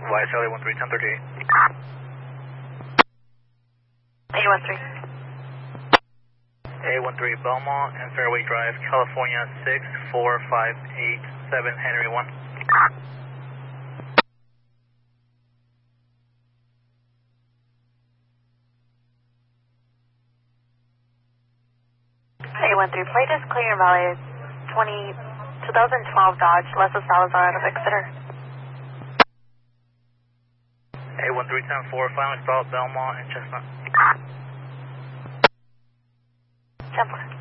advise LA 131038. A13. A13 Belmont and Fairway Drive, California 64587 Henry 1. A13, plate is clear, valid 2012 Dodge, Leslie Salazar out of Exeter. A1310-4, final stop Belmont and Chestnut. 10-4.